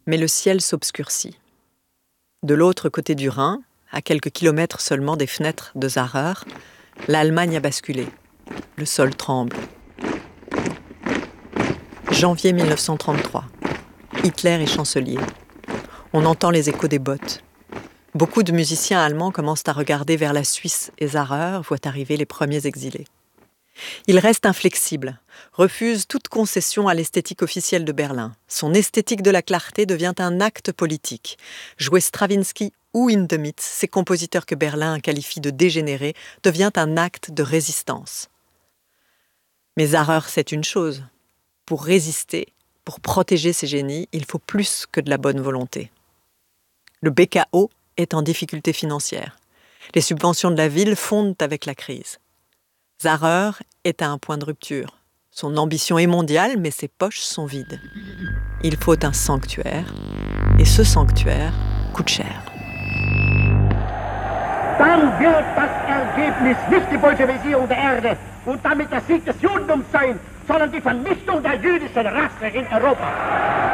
Mais le ciel s'obscurcit. De l'autre côté du Rhin, à quelques kilomètres seulement des fenêtres de Zarer, l'Allemagne a basculé. Le sol tremble. Janvier 1933. Hitler est chancelier. On entend les échos des bottes. Beaucoup de musiciens allemands commencent à regarder vers la Suisse et Zarer voient arriver les premiers exilés. Il reste inflexible, refuse toute concession à l'esthétique officielle de Berlin. Son esthétique de la clarté devient un acte politique. Jouer Stravinsky ou Hindemith, ces compositeurs que Berlin qualifie de dégénérés, devient un acte de résistance. Mais Zarer, c'est une chose. Pour résister, pour protéger ces génies, il faut plus que de la bonne volonté. Le BKO est en difficulté financière. Les subventions de la ville fondent avec la crise. Zarer est à un point de rupture. Son ambition est mondiale, mais ses poches sont vides. Il faut un sanctuaire, et ce sanctuaire coûte cher. Dann wird das Ergebnis nicht die Bolschewisierung der Erde und damit der Sieg des Judentums sein, sondern die Vernichtung der jüdischen Rasse in Europa.